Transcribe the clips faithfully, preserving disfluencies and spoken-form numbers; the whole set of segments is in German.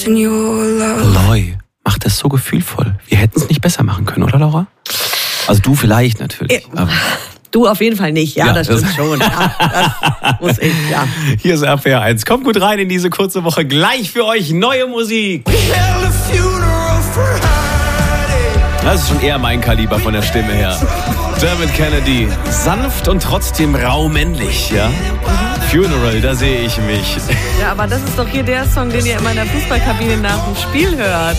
Loy macht das so gefühlvoll. Wir hätten es nicht besser machen können, oder Laura? Also du vielleicht natürlich. Aber du auf jeden Fall nicht, ja, ja das stimmt das schon. Ja, das muss ich, ja. Hier ist R P R eins. Kommt gut rein in diese kurze Woche. Gleich für euch neue Musik. Das ist schon eher mein Kaliber von der Stimme her. Dermot Kennedy. Sanft und trotzdem rau männlich, ja? Funeral, da sehe ich mich. Ja, aber das ist doch hier der Song, den ihr in meiner Fußballkabine nach dem Spiel hört.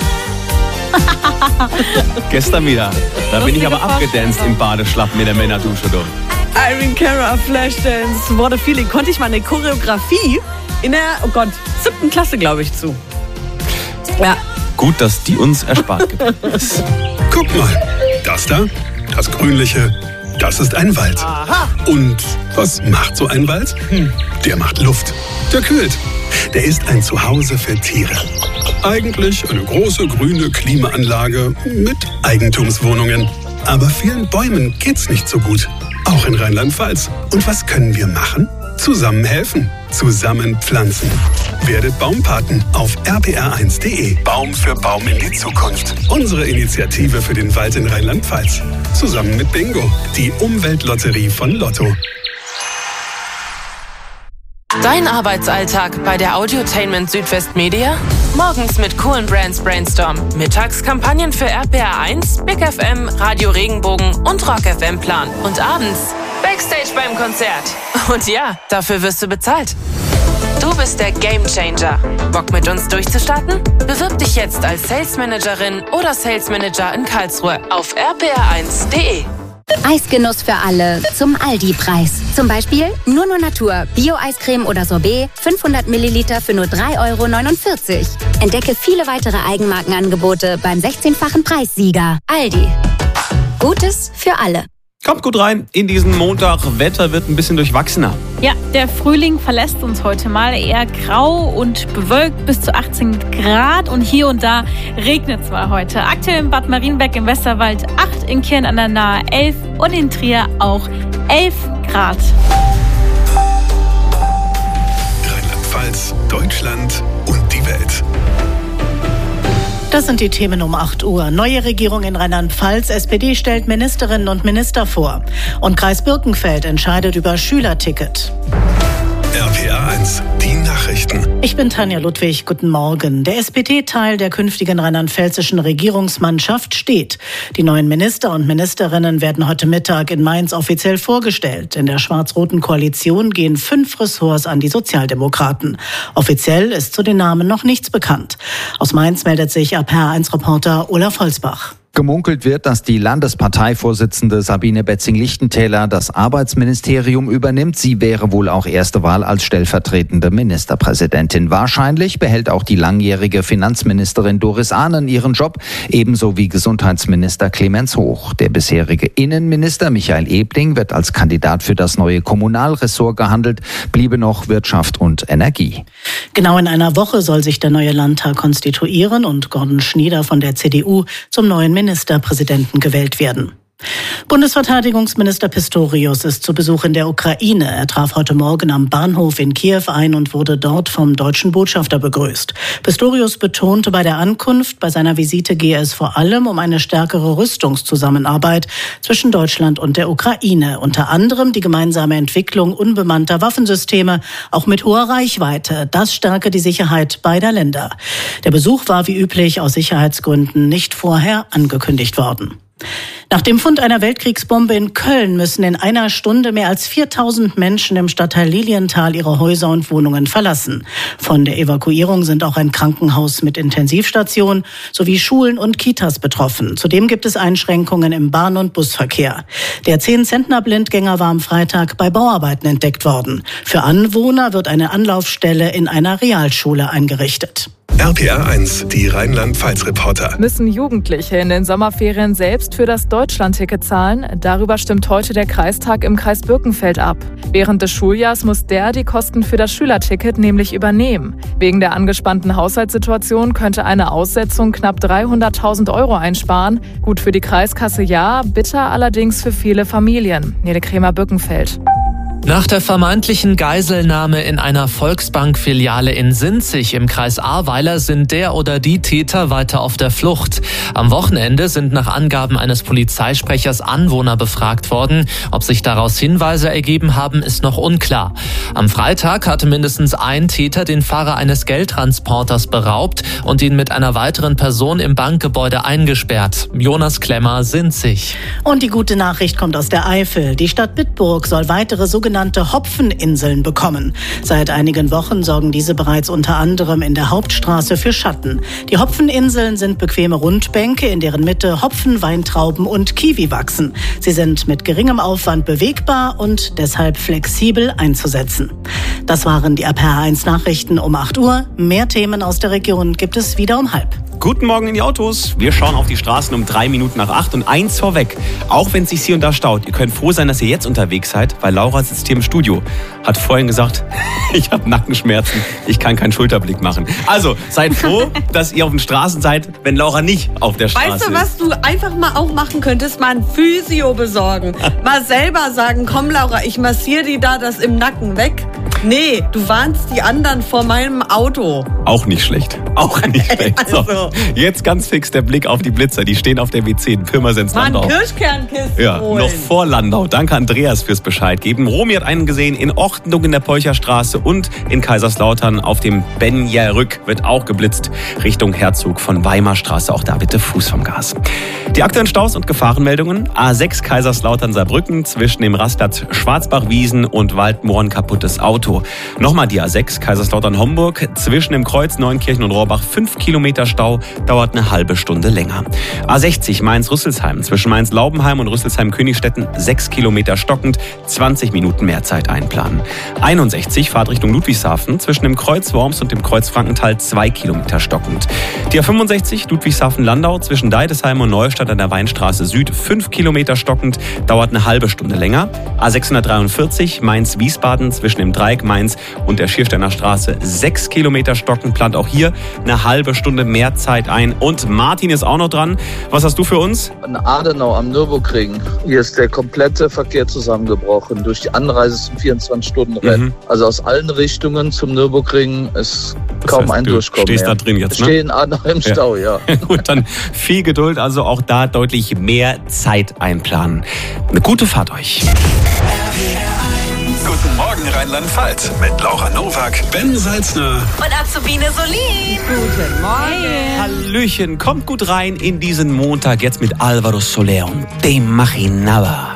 Gestern wieder. Da bin ich aber abgedanced im Badeschlappen in der Männerdusche. Irene Cara, Flashdance, What a Feeling. Konnte ich mal eine Choreografie in der, oh Gott, siebten Klasse, glaube ich, zu. Ja. Gut, dass die uns erspart geblieben ist. Guck mal, das da, das Grünliche, das ist ein Wald. Aha. Und was macht so ein Wald? Hm, der macht Luft, der kühlt. Der ist ein Zuhause für Tiere. Eigentlich eine große grüne Klimaanlage mit Eigentumswohnungen. Aber vielen Bäumen geht's nicht so gut. Auch in Rheinland-Pfalz. Und was können wir machen? Zusammen helfen. Zusammen pflanzen. Werdet Baumpaten auf r p r eins punkt d e. Baum für Baum in die Zukunft. Unsere Initiative für den Wald in Rheinland-Pfalz. Zusammen mit Bingo, die Umweltlotterie von Lotto. Dein Arbeitsalltag bei der Audiotainment Südwest Media? Morgens mit coolen Brands Brainstorm. Mittags Kampagnen für R P R eins, Big F M, Radio Regenbogen und Rock F M Plan. Und abends Backstage beim Konzert. Und ja, dafür wirst du bezahlt. Du bist der Gamechanger. Bock mit uns durchzustarten? Bewirb dich jetzt als Sales Managerin oder Sales Manager in Karlsruhe auf r p r eins punkt d e. Eisgenuss für alle zum Aldi-Preis. Zum Beispiel nur nur Natur, Bio-Eiscreme oder Sorbet, fünfhundert Milliliter für nur drei Euro neunundvierzig. Entdecke viele weitere Eigenmarkenangebote beim sechzehnfachen Preissieger. Aldi. Gutes für alle. Kommt gut rein in diesen Montag. Wetter wird ein bisschen durchwachsener. Ja, der Frühling verlässt uns heute mal. Eher grau und bewölkt bis zu achtzehn Grad. Und hier und da regnet zwar heute. Aktuell in Bad Marienberg im Westerwald acht, in Kirn an der Nahe elf und in Trier auch elf Grad. Rheinland-Pfalz, Deutschland und die Welt. Das sind die Themen um acht Uhr. Neue Regierung in Rheinland-Pfalz. S P D stellt Ministerinnen und Minister vor. Und Kreis Birkenfeld entscheidet über Schülerticket. R P R eins, die Nachrichten. Ich bin Tanja Ludwig, guten Morgen. Der S P D-Teil der künftigen rheinland-pfälzischen Regierungsmannschaft steht. Die neuen Minister und Ministerinnen werden heute Mittag in Mainz offiziell vorgestellt. In der schwarz-roten Koalition gehen fünf Ressorts an die Sozialdemokraten. Offiziell ist zu den Namen noch nichts bekannt. Aus Mainz meldet sich R P R eins-Reporter Olaf Holzbach. Gemunkelt wird, dass die Landesparteivorsitzende Sabine Betzing-Lichtentäler das Arbeitsministerium übernimmt. Sie wäre wohl auch erste Wahl als stellvertretende Ministerpräsidentin. Wahrscheinlich behält auch die langjährige Finanzministerin Doris Ahnen ihren Job, ebenso wie Gesundheitsminister Clemens Hoch. Der bisherige Innenminister Michael Ebling wird als Kandidat für das neue Kommunalressort gehandelt, bliebe noch Wirtschaft und Energie. Genau in einer Woche soll sich der neue Landtag konstituieren und Gordon Schnieder von der C D U zum neuen Ministerpräsidenten gewählt werden. Bundesverteidigungsminister Pistorius ist zu Besuch in der Ukraine. Er traf heute Morgen am Bahnhof in Kiew ein und wurde dort vom deutschen Botschafter begrüßt. Pistorius betonte bei der Ankunft, bei seiner Visite gehe es vor allem um eine stärkere Rüstungszusammenarbeit zwischen Deutschland und der Ukraine. Unter anderem die gemeinsame Entwicklung unbemannter Waffensysteme, auch mit hoher Reichweite. Das stärke die Sicherheit beider Länder. Der Besuch war wie üblich aus Sicherheitsgründen nicht vorher angekündigt worden. Nach dem Fund einer Weltkriegsbombe in Köln müssen in einer Stunde mehr als viertausend Menschen im Stadtteil Lilienthal ihre Häuser und Wohnungen verlassen. Von der Evakuierung sind auch ein Krankenhaus mit Intensivstation sowie Schulen und Kitas betroffen. Zudem gibt es Einschränkungen im Bahn- und Busverkehr. Der zehn-Zentner-Blindgänger war am Freitag bei Bauarbeiten entdeckt worden. Für Anwohner wird eine Anlaufstelle in einer Realschule eingerichtet. R P R eins, die Rheinland-Pfalz-Reporter. Müssen Jugendliche in den Sommerferien selbst für das Deutschlandticket zahlen? Darüber stimmt heute der Kreistag im Kreis Birkenfeld ab. Während des Schuljahrs muss der die Kosten für das Schülerticket nämlich übernehmen. Wegen der angespannten Haushaltssituation könnte eine Aussetzung knapp dreihunderttausend Euro einsparen. Gut für die Kreiskasse ja, bitter allerdings für viele Familien. Nele Kremer, Birkenfeld. Nach der vermeintlichen Geiselnahme in einer Volksbank-Filiale in Sinzig im Kreis Ahrweiler sind der oder die Täter weiter auf der Flucht. Am Wochenende sind nach Angaben eines Polizeisprechers Anwohner befragt worden. Ob sich daraus Hinweise ergeben haben, ist noch unklar. Am Freitag hatte mindestens ein Täter den Fahrer eines Geldtransporters beraubt und ihn mit einer weiteren Person im Bankgebäude eingesperrt. Jonas Klemmer, Sinzig. Und die gute Nachricht kommt aus der Eifel. Die Stadt Bitburg soll weitere sogenannte Hopfeninseln bekommen. Seit einigen Wochen sorgen diese bereits unter anderem in der Hauptstraße für Schatten. Die Hopfeninseln sind bequeme Rundbänke, in deren Mitte Hopfen, Weintrauben und Kiwi wachsen. Sie sind mit geringem Aufwand bewegbar und deshalb flexibel einzusetzen. Das waren die R P R eins Nachrichten um acht Uhr. Mehr Themen aus der Region gibt es wieder um halb. Guten Morgen in die Autos. Wir schauen auf die Straßen um drei Minuten nach acht und eins vorweg. Auch wenn es sich hier und da staut, ihr könnt froh sein, dass ihr jetzt unterwegs seid, weil Laura sitzt hier im Studio. Hat vorhin gesagt, ich habe Nackenschmerzen, ich kann keinen Schulterblick machen. Also seid froh, dass ihr auf den Straßen seid, wenn Laura nicht auf der Straße ist. Weißt du, was du einfach mal auch machen könntest? Mal ein Physio besorgen. Mal selber sagen, komm Laura, ich massiere die da das im Nacken weg. Nee, du warnst die anderen vor meinem Auto. Auch nicht schlecht. Auch nicht schlecht. So, also. Jetzt ganz fix der Blick auf die Blitzer. Die stehen auf der W zehn. Pirmasens Landau. Mann, Kirschkernkisten Ja, holen. noch vor Landau. Danke Andreas fürs Bescheid geben. Romy hat einen gesehen in Ortendung in der Polcherstraße und in Kaiserslautern auf dem Benjerück wird auch geblitzt Richtung Herzog von Weimarstraße. Auch da bitte Fuß vom Gas. Die aktuellen Staus und Gefahrenmeldungen. A sechs Kaiserslautern-Saarbrücken zwischen dem Rastplatz Schwarzbach-Wiesen und Waldmoorn kaputtes Auto. Nochmal die A sechs Kaiserslautern-Homburg zwischen dem Kreuz Neunkirchen und Rohrbach fünf Kilometer Stau, dauert eine halbe Stunde länger. A sechzig Mainz-Rüsselsheim zwischen Mainz-Laubenheim und Rüsselsheim-Königstetten sechs Kilometer stockend, zwanzig Minuten mehr Zeit einplanen. einundsechzig Fahrtrichtung Ludwigshafen zwischen dem Kreuz Worms und dem Kreuz Frankenthal zwei Kilometer stockend. Die A fünfundsechzig Ludwigshafen-Landau zwischen Deidesheim und Neustadt an der Weinstraße Süd fünf Kilometer stockend, dauert eine halbe Stunde länger. A sechshundertdreiundvierzig Mainz-Wiesbaden zwischen dem Dreieck Mainz und der Schiersteiner Straße sechs Kilometer stockend, plant auch hier eine halbe Stunde mehr Zeit ein. Und Martin ist auch noch dran. Was hast du für uns? In Adenau am Nürburgring. Hier ist der komplette Verkehr zusammengebrochen durch die Anreise zum vierundzwanzig-Stunden-Rennen. Mhm. Also aus allen Richtungen zum Nürburgring ist das kaum heißt, ein Durchkommen. Du stehst mehr. da drin jetzt, ne? Ich stehe in Adenau im Stau, ja. ja. Gut, dann viel Geduld. Also auch da deutlich mehr Zeit einplanen. Eine gute Fahrt euch. Guten Morgen Rheinland-Pfalz mit Laura Nowak, Ben Salzner und Azubine Solin. Guten Morgen. Hallöchen, kommt gut rein in diesen Montag jetzt mit Alvaro Soler und Te Imaginaba.